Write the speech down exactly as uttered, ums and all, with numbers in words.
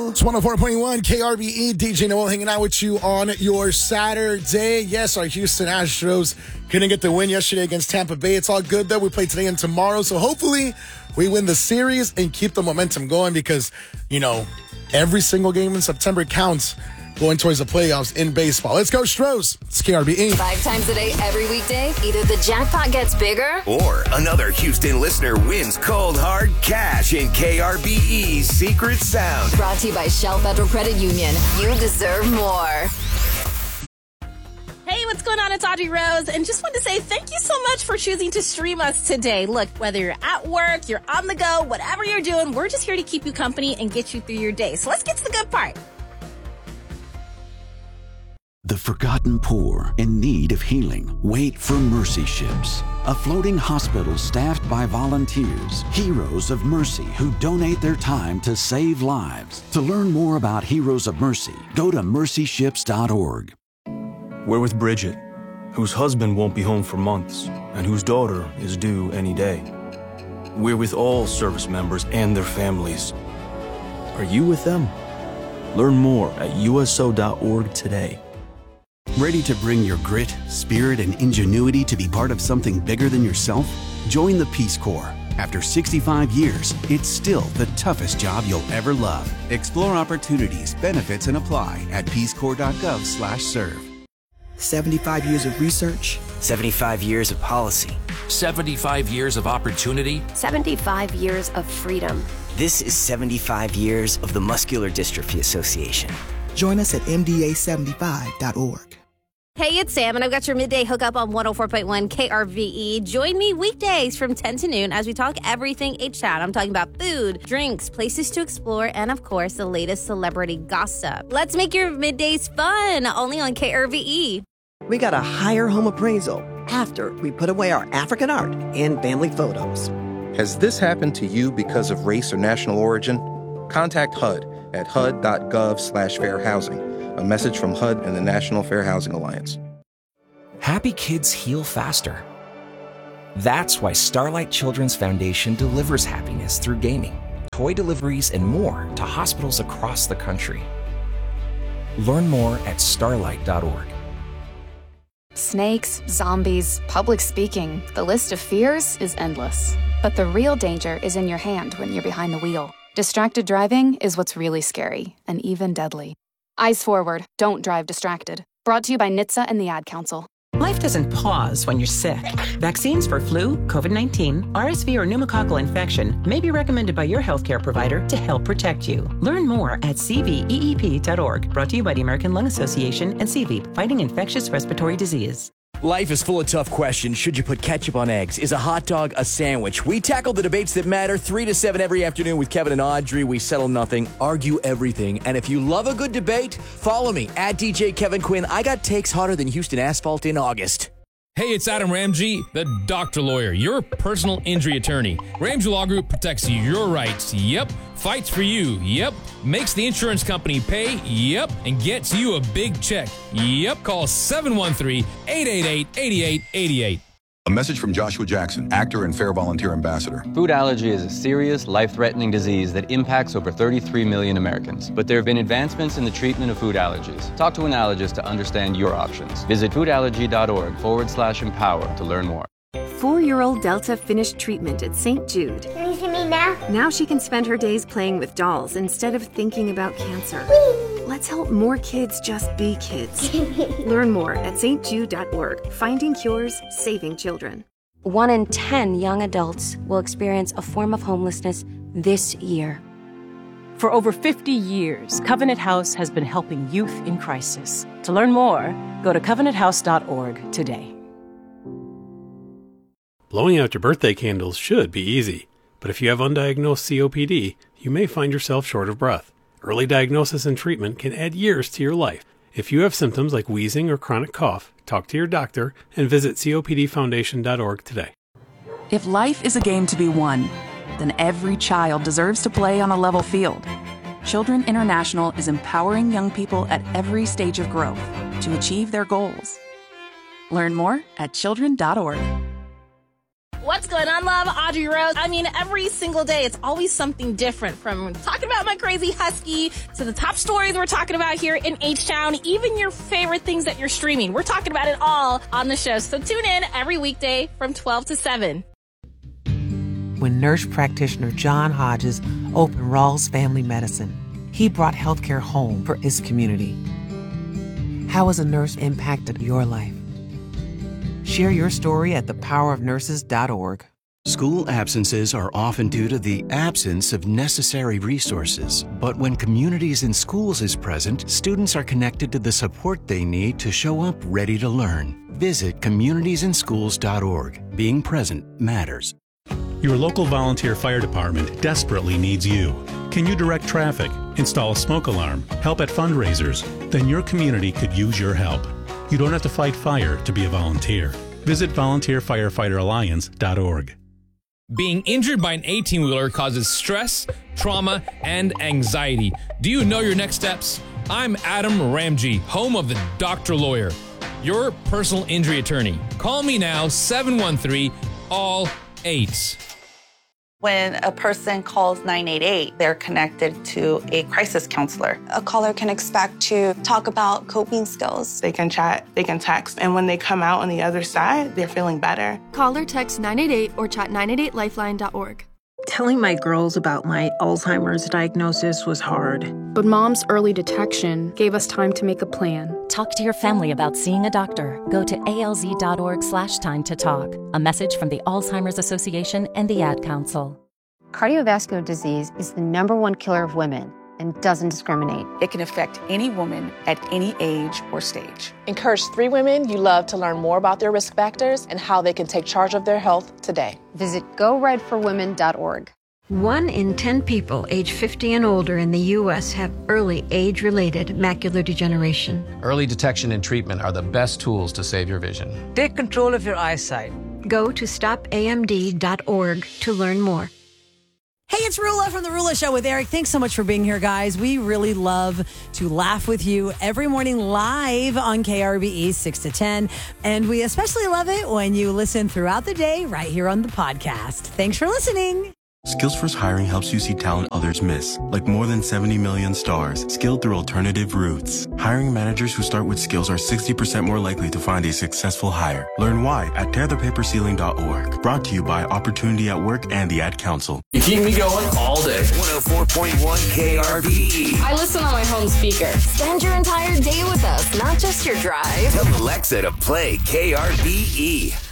It's one oh four point one K R B E. D J Noel hanging out with you on your Saturday. Yes, our Houston Astros couldn't get the win yesterday against Tampa Bay. It's all good, though. We play today and tomorrow. So hopefully we win the series and keep the momentum going because, you know, every single game in September counts going towards the playoffs in baseball. Let's go, Stros. It's K R B E. Five times a day, every weekday, either the jackpot gets bigger or another Houston listener wins cold, hard cash in K R B E's Secret Sound. Brought to you by Shell Federal Credit Union. You deserve more. Hey, what's going on? It's Audrey Rose, and just want to say thank you so much for choosing to stream us today. Look, whether you're at work, you're on the go, whatever you're doing, we're just here to keep you company and get you through your day. So let's get to the good part. The forgotten poor in need of healing wait for Mercy Ships, a floating hospital staffed by volunteers, heroes of mercy who donate their time to save lives. To learn more about Heroes of Mercy, go to mercy ships dot org. We're with Bridget, whose husband won't be home for months and whose daughter is due any day. We're with all service members and their families. Are you with them? Learn more at U S O dot org today. Ready to bring your grit, spirit, and ingenuity to be part of something bigger than yourself? Join the Peace Corps. After sixty-five years, it's still the toughest job you'll ever love. Explore opportunities, benefits, and apply at peace corps dot gov slash serve. seventy-five years of research. seventy-five years of policy. seventy-five years of opportunity. seventy-five years of freedom. This is seventy-five years of the Muscular Dystrophy Association. Join us at M D A seventy-five dot org. Hey, it's Sam, and I've got your midday hookup on one oh four point one K R V E. Join me weekdays from ten to noon as we talk everything H-Town. I'm talking about food, drinks, places to explore, and, of course, the latest celebrity gossip. Let's make your middays fun, only on K R V E. We got a higher home appraisal after we put away our African art and family photos. Has this happened to you because of race or national origin? Contact H U D at H U D dot gov slash fair housing. A message from H U D and the National Fair Housing Alliance. Happy kids heal faster. That's why Starlight Children's Foundation delivers happiness through gaming, toy deliveries, and more to hospitals across the country. Learn more at starlight dot org. Snakes, zombies, public speaking, the list of fears is endless. But the real danger is in your hand when you're behind the wheel. Distracted driving is what's really scary and even deadly. Eyes forward, don't drive distracted. Brought to you by N H T S A and the Ad Council. Life doesn't pause when you're sick. Vaccines for flu, COVID nineteen, R S V, or pneumococcal infection may be recommended by your healthcare provider to help protect you. Learn more at C V E E P dot org. Brought to you by the American Lung Association and C V, fighting infectious respiratory disease. Life is full of tough questions. Should you put ketchup on eggs? Is a hot dog a sandwich? We tackle the debates that matter three to seven every afternoon with Kevin and Audrey. We settle nothing, argue everything. And if you love a good debate, follow me at D J Kevin Quinn. I got takes hotter than Houston asphalt in August. Hey, it's Adam Ramsey, the doctor lawyer, your personal injury attorney. Ramsey Law Group protects your rights. Yep. Fights for you. Yep. Makes the insurance company pay. Yep. And gets you a big check. Yep. Call seven one three, eight eight eight, eight eight eight eight. A message from Joshua Jackson, actor and Fair Volunteer Ambassador. Food allergy is a serious, life-threatening disease that impacts over thirty-three million Americans. But there have been advancements in the treatment of food allergies. Talk to an allergist to understand your options. Visit foodallergy.org forward slash empower to learn more. Four-year-old Delta finished treatment at Saint Jude. Can you see me now? Now she can spend her days playing with dolls instead of thinking about cancer. Whee! Let's help more kids just be kids. Learn more at S T jude dot org. Finding cures, saving children. One in ten young adults will experience a form of homelessness this year. For over fifty years, Covenant House has been helping youth in crisis. To learn more, go to covenant house dot org today. Blowing out your birthday candles should be easy, but if you have undiagnosed C O P D, you may find yourself short of breath. Early diagnosis and treatment can add years to your life. If you have symptoms like wheezing or chronic cough, talk to your doctor and visit C O P D foundation dot org today. If life is a game to be won, then every child deserves to play on a level field. Children International is empowering young people at every stage of growth to achieve their goals. Learn more at children dot org. What's going going on, love? Audrey Rose. I mean, every single day, it's always something different, from talking about my crazy husky to the top stories we're talking about here in H-Town, even your favorite things that you're streaming. We're talking about it all on the show. So tune in every weekday from twelve to seven. When nurse practitioner John Hodges opened Rawls Family Medicine, he brought healthcare home for his community. How has a nurse impacted your life? Share your story at the power of nurses dot org. School absences are often due to the absence of necessary resources. But when Communities in Schools is present, students are connected to the support they need to show up ready to learn. Visit communities in schools dot org. Being present matters. Your local volunteer fire department desperately needs you. Can you direct traffic, install a smoke alarm, help at fundraisers? Then your community could use your help. You don't have to fight fire to be a volunteer. Visit volunteer firefighter alliance dot org. Being injured by an eighteen-wheeler causes stress, trauma, and anxiety. Do you know your next steps? I'm Adam Ramji, home of the Doctor Lawyer, your personal injury attorney. Call me now, seven one three, all eight. When a person calls nine eight eight, they're connected to a crisis counselor. A caller can expect to talk about coping skills. They can chat, they can text, and when they come out on the other side, they're feeling better. Call or text nine eight eight or chat nine eight eight lifeline dot org. Telling my girls about my Alzheimer's diagnosis was hard. But Mom's early detection gave us time to make a plan. Talk to your family about seeing a doctor. Go to A L Z dot org slash time to talk. A message from the Alzheimer's Association and the Ad Council. Cardiovascular disease is the number one killer of women and doesn't discriminate. It can affect any woman at any age or stage. Encourage three women you love to learn more about their risk factors and how they can take charge of their health today. Visit go red for women dot org. One in ten people age fifty and older in the U S have early age-related macular degeneration. Early detection and treatment are the best tools to save your vision. Take control of your eyesight. Go to stop A M D dot org to learn more. Hey, it's Rula from The Rula Show with Eric. Thanks so much for being here, guys. We really love to laugh with you every morning live on K R B E six to ten. And we especially love it when you listen throughout the day right here on the podcast. Thanks for listening. Skillsforce Hiring helps you see talent others miss, like more than seventy million stars, skilled through alternative routes. Hiring managers who start with skills are sixty percent more likely to find a successful hire. Learn why at tear the paper ceiling dot org. Brought to you by Opportunity at Work and the Ad Council. You keep me going all day. one oh four point one K R V E. I listen on my home speaker. Spend your entire day with us, not just your drive. Tell Alexa to play K R V E.